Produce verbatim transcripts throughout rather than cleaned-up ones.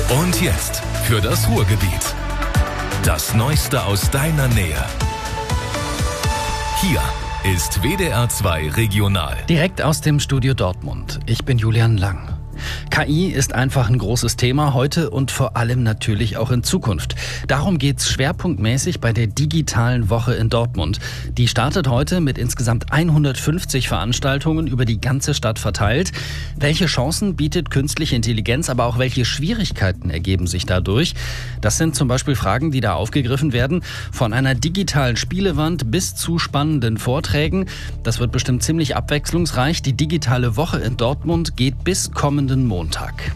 Und jetzt für das Ruhrgebiet. Das Neueste aus deiner Nähe. Hier ist W D R zwei Regional. Direkt aus dem Studio Dortmund. Ich bin Julian Lang. K I ist einfach ein großes Thema heute und vor allem natürlich auch in Zukunft. Darum geht's schwerpunktmäßig bei der digitalen Woche in Dortmund. Die startet heute mit insgesamt hundertfünfzig Veranstaltungen über die ganze Stadt verteilt. Welche Chancen bietet künstliche Intelligenz, aber auch welche Schwierigkeiten ergeben sich dadurch? Das sind zum Beispiel Fragen, die da aufgegriffen werden. Von einer digitalen Spielewand bis zu spannenden Vorträgen. Das wird bestimmt ziemlich abwechslungsreich. Die digitale Woche in Dortmund geht bis kommenden Montag.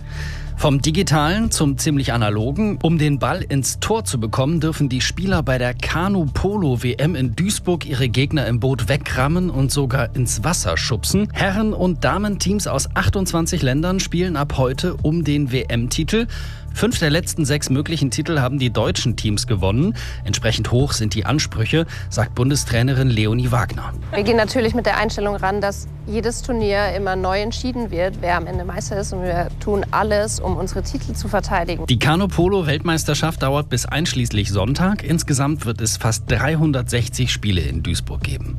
Vom Digitalen zum ziemlich Analogen. Um den Ball ins Tor zu bekommen, dürfen die Spieler bei der Kanu-Polo-W M in Duisburg ihre Gegner im Boot wegrammen und sogar ins Wasser schubsen. Herren- und Damenteams aus achtundzwanzig Ländern spielen ab heute um den W M-Titel. Fünf der letzten sechs möglichen Titel haben die deutschen Teams gewonnen. Entsprechend hoch sind die Ansprüche, sagt Bundestrainerin Leonie Wagner. Wir gehen natürlich mit der Einstellung ran, dass jedes Turnier immer neu entschieden wird, wer am Ende Meister ist. Und wir tun alles, um unsere Titel zu verteidigen. Die Kanu-Polo-Weltmeisterschaft dauert bis einschließlich Sonntag. Insgesamt wird es fast dreihundertsechzig Spiele in Duisburg geben.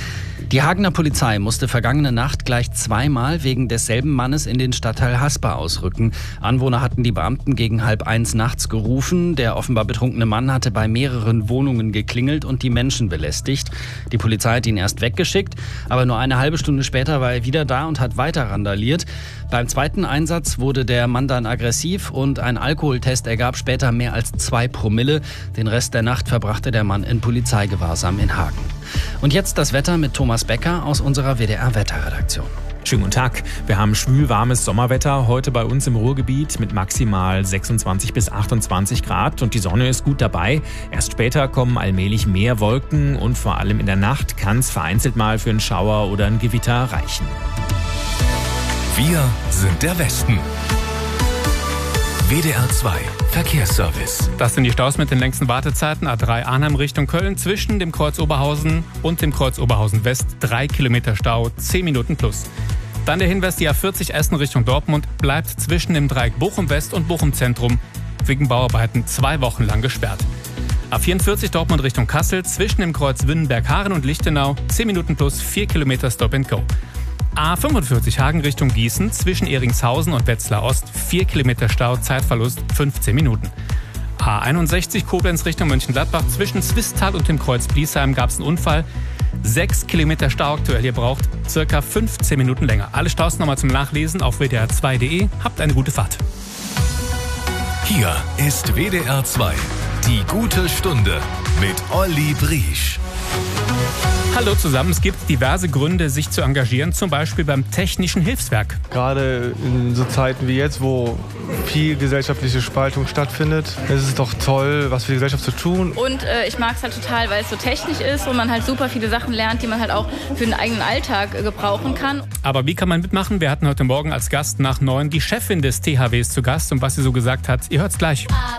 Die Hagener Polizei musste vergangene Nacht gleich zweimal wegen desselben Mannes in den Stadtteil Haspa ausrücken. Anwohner hatten die Beamten gegen halb eins nachts gerufen. Der offenbar betrunkene Mann hatte bei mehreren Wohnungen geklingelt und die Menschen belästigt. Die Polizei hat ihn erst weggeschickt, aber nur eine halbe Stunde später war er wieder da und hat weiter randaliert. Beim zweiten Einsatz wurde der Mann dann aggressiv und ein Alkoholtest ergab später mehr als zwei Promille. Den Rest der Nacht verbrachte der Mann in Polizeigewahrsam in Hagen. Und jetzt das Wetter mit Thomas Becker aus unserer W D R-Wetterredaktion. Schönen guten Tag. Wir haben schwülwarmes Sommerwetter heute bei uns im Ruhrgebiet mit maximal sechsundzwanzig bis achtundzwanzig Grad und die Sonne ist gut dabei. Erst später kommen allmählich mehr Wolken und vor allem in der Nacht kann es vereinzelt mal für einen Schauer oder ein Gewitter reichen. Wir sind der Westen. W D R zwei Verkehrsservice. Das sind die Staus mit den längsten Wartezeiten. A drei Arnhem Richtung Köln zwischen dem Kreuz Oberhausen und dem Kreuz Oberhausen West. Drei Kilometer Stau, zehn Minuten plus. Dann der Hinweis, die A vierzig Essen Richtung Dortmund bleibt zwischen dem Dreieck Bochum West und Bochum Zentrum wegen Bauarbeiten zwei Wochen lang gesperrt. A vierundvierzig Dortmund Richtung Kassel zwischen dem Kreuz Wünnenberg-Haaren und Lichtenau. zehn Minuten plus, vier Kilometer Stop and Go. A fünfundvierzig Hagen Richtung Gießen zwischen Ehringshausen und Wetzlar Ost, vier Kilometer Stau, Zeitverlust fünfzehn Minuten. A einundsechzig Koblenz Richtung Mönchengladbach zwischen Zwistal und dem Kreuz Bliesheim gab es einen Unfall. sechs Kilometer Stau aktuell, ihr braucht circa fünfzehn Minuten länger. Alle Staus nochmal zum Nachlesen auf w d r zwei punkt d e. Habt eine gute Fahrt. Hier ist W D R zwei, die gute Stunde mit Olli Briesch. Hallo zusammen, es gibt diverse Gründe, sich zu engagieren, zum Beispiel beim Technischen Hilfswerk. Gerade in so Zeiten wie jetzt, wo viel gesellschaftliche Spaltung stattfindet, ist es doch toll, was für die Gesellschaft zu tun. Und äh, ich mag es halt total, weil es so technisch ist und man halt super viele Sachen lernt, die man halt auch für den eigenen Alltag äh, gebrauchen kann. Aber wie kann man mitmachen? Wir hatten heute Morgen als Gast nach neun die Chefin des T H Ws zu Gast und was sie so gesagt hat, ihr hört's gleich.